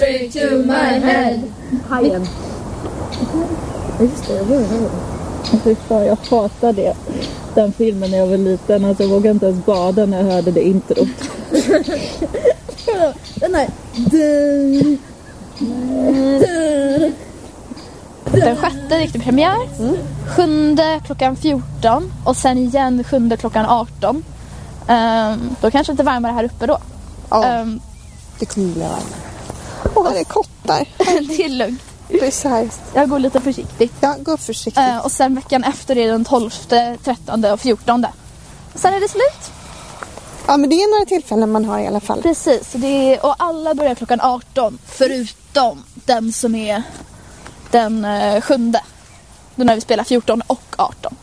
straight to my head. Hajen. Just det, jag hör det. Fan, jag hatar det. Den filmen när jag var liten. Alltså jag vågade inte ens bada när jag hörde det introt. Den här. Den 6:e gick det premiär. 7:e klockan 14. Och sen igen 7:e klockan 18. Då kanske lite varmare här uppe då. Ja, det kommer bli varmare. Det är kottar. Det är lugnt. Precis. Jag går lite försiktigt. Ja, gå försiktigt. Och sen veckan efter är den 12:e, 13:e och 14:e. Sen är det slut. Ja, men det är några tillfällen man har i alla fall. Precis, och alla börjar klockan 18. Förutom den som är den 7:e. Då när vi spelar 14 och 18.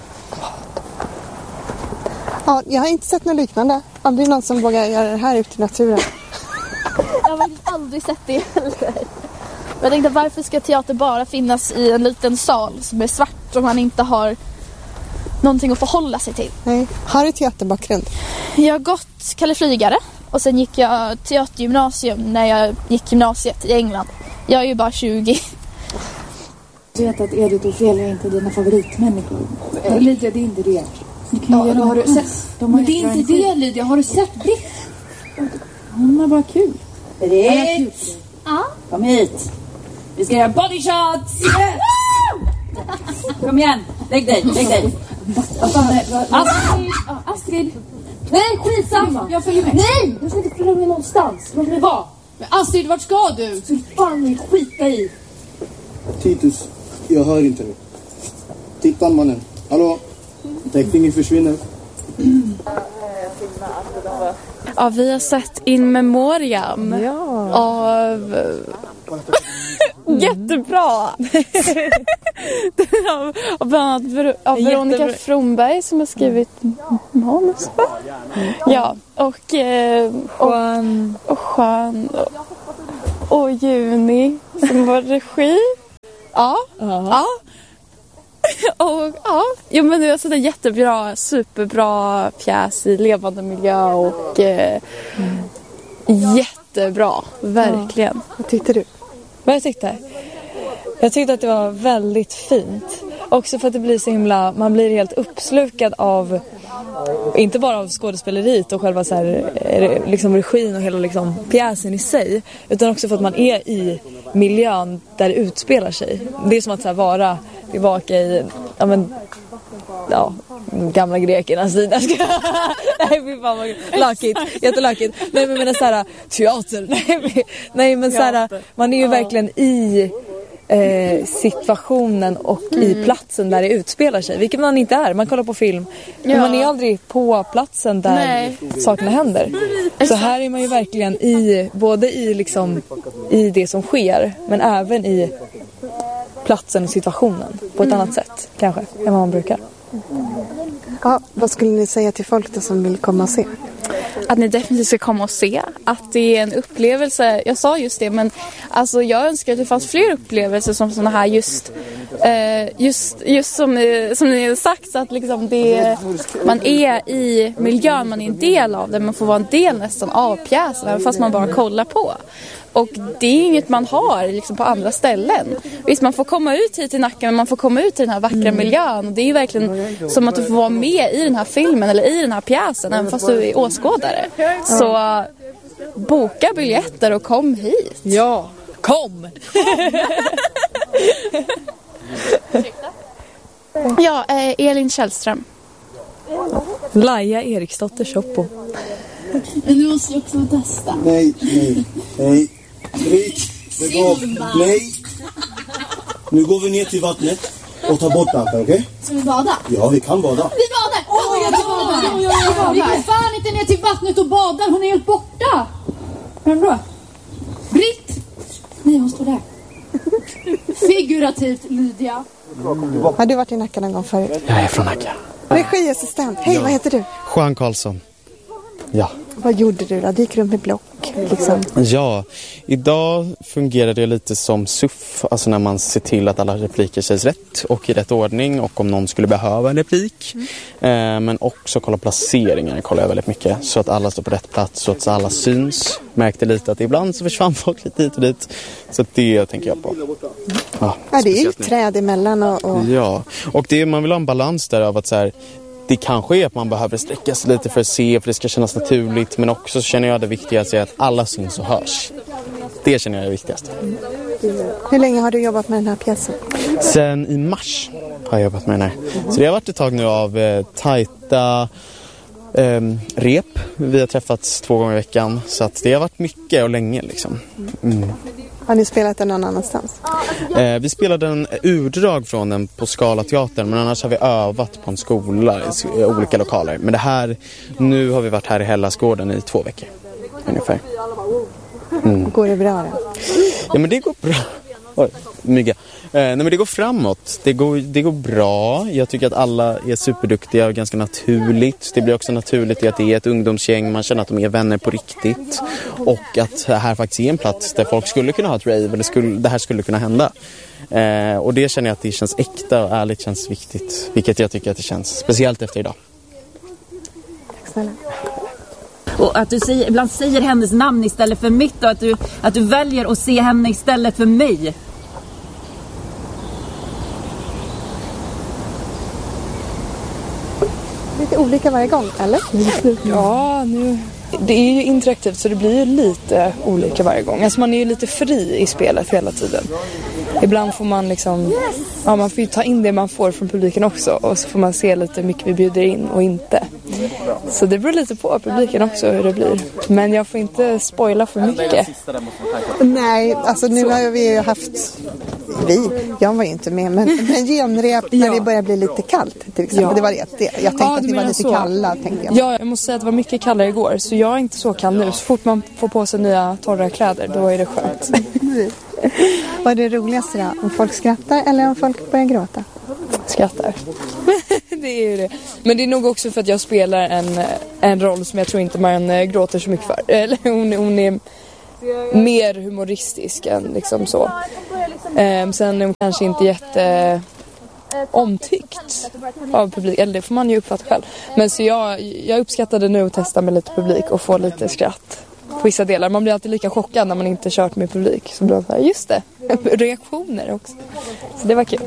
Ja, jag har inte sett något liknande. Aldrig någon som vågar göra det här ute i naturen. Jag har aldrig sett det heller. Jag tänkte, varför ska teater bara finnas i en liten sal som är svart om man inte har någonting att förhålla sig till? Nej. Har du teaterbakgrund? Jag har gått Kalle Flygare och sen gick jag teatergymnasium när jag gick gymnasiet i England. Jag är ju bara 20. Du vet att Edith och Ophelia är inte dina favoritmänniskor. Lydia, det är inte det. Ja, har du sett? Men det är inte det, Lydia. Har du sett Britt? Hon var bara kul. Britt! Ja. Kom hit. Vi ska göra body shots! Kom igen, lägg dig. Vad fan är det? Astrid! Nej, skitsamma! Jag följer med. Nej! Du ska inte följa med någonstans. Låt mig vara. Men Astrid, vart ska du? Så fan skita i. Titus, jag hör inte nu. Titta mannen. Hallå? Täckningen försvinner. Ja, vi har sett In Memoriam av jättebra. Och bland annat av Veronica Fromberg som har skrivit manus. Ja, och Juan och Juni som var regi. Ja. Och ja, men det är alltså en jättebra, superbra pjäs i levande miljö och jättebra, verkligen. Vad tyckte du? Vad jag tyckte? Jag tyckte att det var väldigt fint. Också för att det blir så himla, man blir helt uppslukad av, inte bara av skådespeleriet och själva så här, liksom regin och hela liksom pjäsen i sig, utan också för att man är i miljön där det utspelar sig. Det är som att så här, vara tillbaka i gamla grekernas tid. Nej, fy fan vad lakigt. Jättelakigt. Nej, men menar så här, teater. Nej, men så här, man är ju verkligen i situationen och i platsen där det utspelar sig, vilket man inte är. Man kollar på film, men man är aldrig på platsen där sakerna händer. Så här är man ju verkligen både i liksom i det som sker, men även i platsen och situationen på ett annat sätt kanske än vad man brukar. Ja, vad skulle ni säga till folk då som vill komma och se? Att ni definitivt ska komma och se. Att det är en upplevelse. Jag sa just det, men alltså jag önskar att det fanns fler upplevelser som såna här just som ni har sagt, så att liksom man är i miljön, man är en del av det, man får vara en del nästan av pjäsen även fast man bara kollar på. Och det är inget man har liksom på andra ställen. Visst, man får komma ut hit till Nacka, men man får komma ut till den här vackra miljön. Och det är ju verkligen som att du får vara med i den här filmen eller i den här pjäsen, även fast du är åskådare. Så boka biljetter och kom hit. Ja, kom! Ja, Elin Källström. Laia Eriksdotter Shoppo. Men du måste också testa. Nej. Britt, lägg av. Nej. Nu går vi ner till vattnet och tar bort allt, okej? Ska vi bada? Ja, vi kan bada. Vi badar! Vi går fan inte ner till vattnet och badar. Hon är helt borta. Vem då? Britt! Nej, hon står där. Figurativt, Lydia. Har du varit i Nacka någon gång förut? Jag är från Nacka. Regiassistent. Hej, vad heter du? Juan Karlsson. Ja. Vad gjorde du då? Du gick runt med block. musik liksom? Ja, idag fungerar det lite som SUF, alltså när man ser till att alla repliker sägs rätt och i rätt ordning och om någon skulle behöva en replik. Men också kolla placeringar kollar jag väldigt mycket så att alla står på rätt plats så att alla syns. Märkte lite att ibland så försvann folk lite hit och dit. Så det tänker jag på. Ja, det är ju träd emellan och... Ja, och det, man vill ha en balans där av att så här, det kanske är att man behöver sträcka sig lite för att se, för det ska kännas naturligt. Men också känner jag det viktigaste är att alla syns och hörs. Det känner jag är det viktigaste. Hur länge har du jobbat med den här pjäsen? Sen i mars har jag jobbat med den här. Så det har varit ett tag nu av tajta rep. Vi har träffats 2 gånger i veckan. Så att det har varit mycket och länge liksom. Har ni spelat den någon annanstans? Vi spelade en urdrag från den på Scalateatern, men annars har vi övat på en skola i olika lokaler. Men det här, nu har vi varit här i Hellasgården i 2 veckor ungefär. Går det bra då? Ja, men det går bra. Oj, mygga. Nej, men det går framåt. Det går bra. Jag tycker att alla är superduktiga och ganska naturligt. Det blir också naturligt i att det är ett ungdomsgäng. Man känner att de är vänner på riktigt. Och att det här faktiskt är en plats där folk skulle kunna ha ett rave. Eller det här skulle kunna hända. Och det känner jag att det känns äkta och ärligt känns viktigt. Vilket jag tycker att det känns. Speciellt efter idag. Tack snälla. Och att du ibland säger hennes namn istället för mitt och att du väljer att se henne istället för mig. Lite olika varje gång, eller? Ja, det är ju interaktivt så det blir ju lite olika varje gång. Alltså man är ju lite fri i spelet hela tiden. Ibland får man liksom, ja, man får ju ta in det man får från publiken också. Och så får man se lite mycket vi bjuder in och inte. Så det beror lite på publiken också hur det blir. Men jag får inte spoila för mycket. Nej, alltså nu har vi ju haft... Jag var ju inte med, men genrep när det börjar bli lite kallt till exempel. Ja. Det var det. Jag tänkte att ni var lite kalla, tänkte jag. Ja, jag måste säga att det var mycket kallare igår. Så jag är inte så kall nu. Så fort man får på sig nya torra kläder, då är det skönt. Vad är det roligaste då? Om folk skrattar eller om folk börjar gråta? Skrattar. Det är ju det. Men det är nog också för att jag spelar en roll som jag tror inte man gråter så mycket för. Eller hon är mer humoristisk än liksom så. Sen är hon kanske inte jätte omtyckt av publik, eller det får man ju uppfatta själv. Men så jag uppskattade nu att testa med lite publik och få lite skratt på vissa delar. Man blir alltid lika chockad när man inte kört med publik. Så då var just det, reaktioner också. Så det var kul.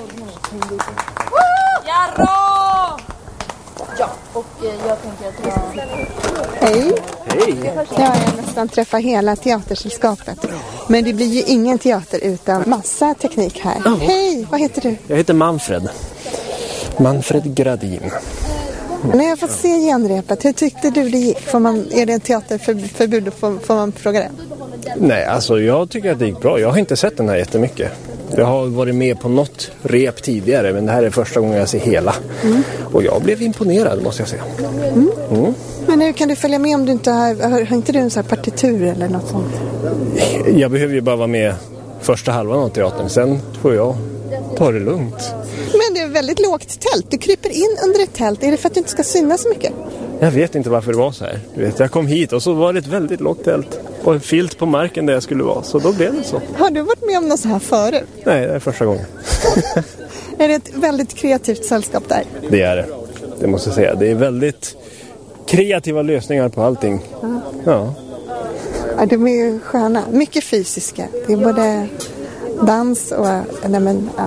Ja, och jag tänker att Hej. Jag har nästan träffat hela teatersällskapet. Men det blir ju ingen teater utan massa teknik här. Hej, vad heter du? Jag heter Manfred. Manfred Gradin. När jag fått se genrepet, hur tyckte du det gick? Är det en teaterförbud? Får man fråga det? Nej, alltså jag tycker att det gick bra. Jag har inte sett den här jättemycket. Jag har varit med på något rep tidigare, men det här är första gången jag ser hela. Och jag blev imponerad, måste jag säga. Men hur kan du följa med om du inte har inte du en sån här partitur eller något sånt? Jag behöver ju bara vara med första halvan av teatern. Sen får jag ta det lugnt. Men det är väldigt lågt tält. Du kryper in under ett tält. Är det för att du inte ska synas så mycket? Jag vet inte varför det var så här. Du vet, jag kom hit och så var det ett väldigt lågt tält. Och en filt på marken där jag skulle vara. Så då blev det så. Har du varit med om något så här förut? Nej, det är första gången. Är det ett väldigt kreativt sällskap där? Det är det. Det måste jag säga. Det är väldigt kreativa lösningar på allting. Ja, de är ju sköna. Mycket fysiska. Det är både dans och... Nej, men, ja.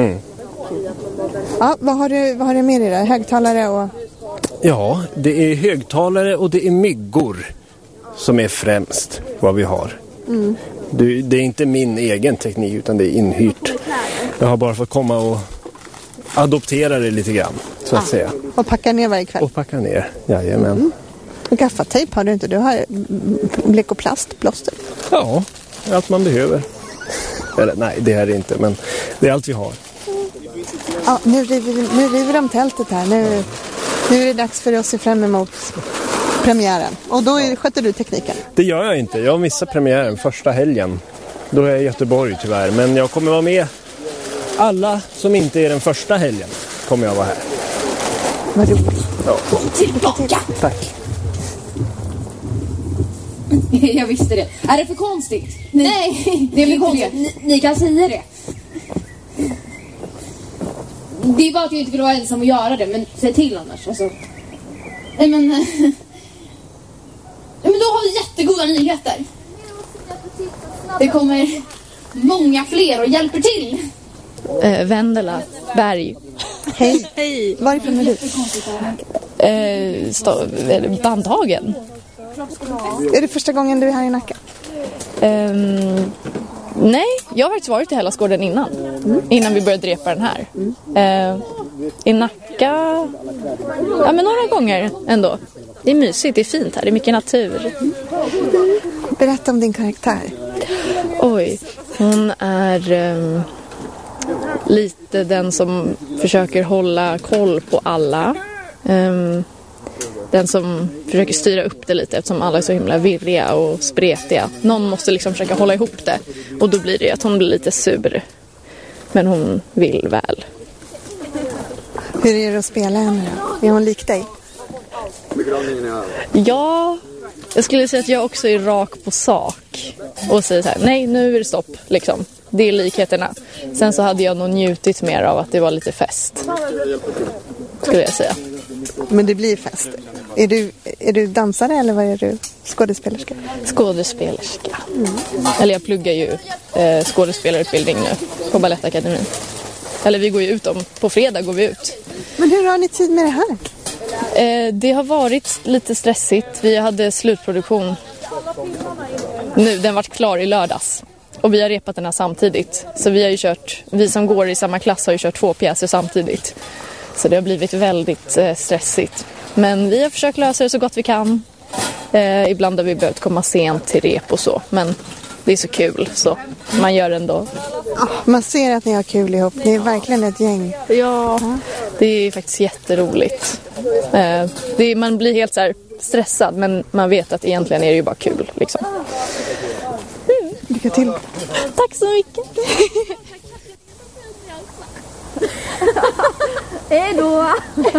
Ja, vad har du med dig där? Högtalare och... Ja, det är högtalare och det är myggor som är främst vad vi har. Det är inte min egen teknik utan det är inhyrt. Jag har bara fått komma och adoptera det lite grann, så att säga. Och packa ner varje kväll? Och packa ner, jajamän. Och gaffatejp har du inte? Du har blek och plast, plåster. Ja, allt man behöver. Eller nej, det här är inte, men det är allt vi har. Ja, nu river de tältet här. Nu är det dags för oss att se fram emot premiären. Och då sköter du tekniken? Det gör jag inte. Jag missar premiären första helgen. Då är jag i Göteborg tyvärr. Men jag kommer vara med alla som inte är den första helgen. Kommer jag vara här. Vad roligt. Ja. Tillbaka! Tack. Jag visste det. Är det för konstigt? Nej, det är väl konstigt. Ni kan säga det. Det är bara att jag inte vill vara ensam och göra det, men säg till annars. Alltså. Nej, men då har vi jättegoda nyheter. Det kommer många fler och hjälper till. Vendela Berg. Hej. Hej. Varifrån är du? Bandhagen. Är det första gången du är här i Nacka? Nej, jag har faktiskt varit i Hällaskården innan. Innan vi började repa den här. I Nacka, ja men några gånger ändå. Det är mysigt, det är fint här, det är mycket natur. Berätta om din karaktär. Oj, hon är lite den som försöker hålla koll på alla. Den som försöker styra upp det lite eftersom alla är så himla virriga och spretiga. Någon måste liksom försöka hålla ihop det. Och då blir det att hon blir lite sur. Men hon vill väl. Hur är det att spela henne då? Är hon lik dig? Ja, jag skulle säga att jag också är rak på sak. Och säger så här, nej nu är det stopp liksom. Det är likheterna. Sen så hade jag nog njutit mer av att det var lite fest. Skulle jag säga. Men det blir fest. Är du dansare eller vad är du? Skådespelerska? Skådespelerska. Eller jag pluggar ju skådespelarutbildning nu på Balettakademin. Eller vi går ju ut på fredag går vi ut. Men hur har ni tid med det här? Det har varit lite stressigt. Vi hade slutproduktion nu. Den var klar i lördags. Och vi har repat den här samtidigt. Så vi som går i samma klass har ju kört 2 pjäser samtidigt. Så det har blivit väldigt stressigt. Men vi har försökt lösa det så gott vi kan. Ibland har vi behövt komma sent till rep och så. Men det är så kul så man gör ändå. Man ser att ni har kul ihop. Ni är verkligen ett gäng. Ja, det är faktiskt jätteroligt. Man blir helt så här stressad men man vet att egentligen är det ju bara kul. Liksom. Lycka till. Tack så mycket. Hej då!